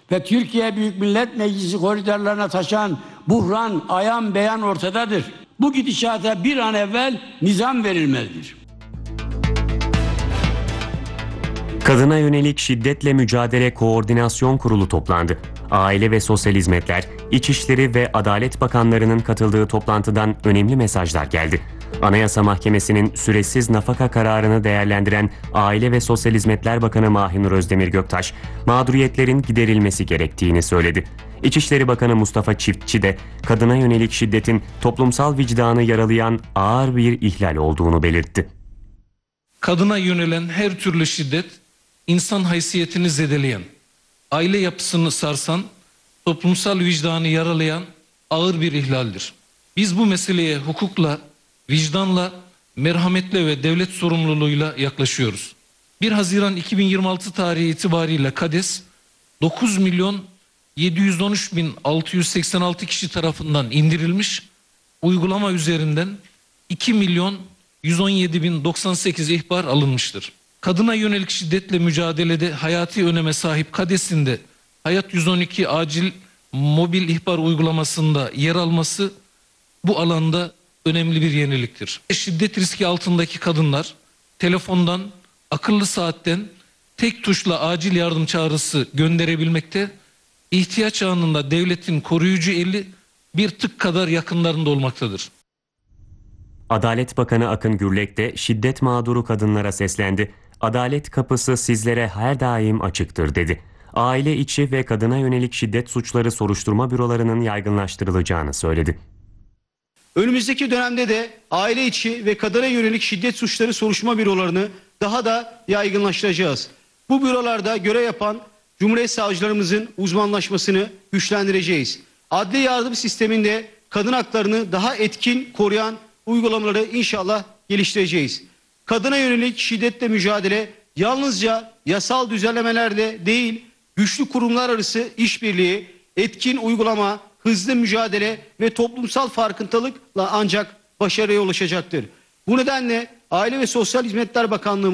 ve Türkiye Büyük Millet Meclisi koridorlarına taşan buhran ayan beyan ortadadır. Bu gidişata bir an evvel nizam verilmelidir. Kadına yönelik şiddetle mücadele koordinasyon kurulu toplandı. Aile ve Sosyal Hizmetler, İçişleri ve Adalet Bakanlarının katıldığı toplantıdan önemli mesajlar geldi. Anayasa Mahkemesi'nin süresiz nafaka kararını değerlendiren Aile ve Sosyal Hizmetler Bakanı Mahinur Özdemir Göktaş, mağduriyetlerin giderilmesi gerektiğini söyledi. İçişleri Bakanı Mustafa Çiftçi de kadına yönelik şiddetin toplumsal vicdanı yaralayan ağır bir ihlal olduğunu belirtti. Kadına yönelen her türlü şiddet, insan haysiyetini zedeleyen, aile yapısını sarsan, toplumsal vicdanı yaralayan ağır bir ihlaldir. Biz bu meseleye hukukla, vicdanla, merhametle ve devlet sorumluluğuyla yaklaşıyoruz. 1 Haziran 2026 tarihi itibariyle KADES 9.713.686 kişi tarafından indirilmiş, uygulama üzerinden 2.117.098 ihbar alınmıştır. Kadına yönelik şiddetle mücadelede hayati öneme sahip KADES'in de Hayat 112 acil mobil ihbar uygulamasında yer alması bu alanda önemli bir yeniliktir. Şiddet riski altındaki kadınlar telefondan, akıllı saatten tek tuşla acil yardım çağrısı gönderebilmekte, ihtiyaç anında devletin koruyucu eli bir tık kadar yakınlarında olmaktadır. Adalet Bakanı Akın Gürlek de şiddet mağduru kadınlara seslendi. Adalet kapısı sizlere her daim açıktır dedi. Aile içi ve kadına yönelik şiddet suçları soruşturma bürolarının yaygınlaştırılacağını söyledi. Önümüzdeki dönemde de aile içi ve kadına yönelik şiddet suçları soruşturma bürolarını daha da yaygınlaştıracağız. Bu bürolarda görev yapan Cumhuriyet savcılarımızın uzmanlaşmasını güçlendireceğiz. Adli yardım sisteminde kadın haklarını daha etkin koruyan uygulamaları inşallah geliştireceğiz. Kadına yönelik şiddetle mücadele yalnızca yasal düzenlemelerle değil, güçlü kurumlar arası işbirliği, etkin uygulama, hızlı mücadele ve toplumsal farkındalıkla ancak başarıya ulaşacaktır. Bu nedenle Aile ve Sosyal Hizmetler Bakanlığı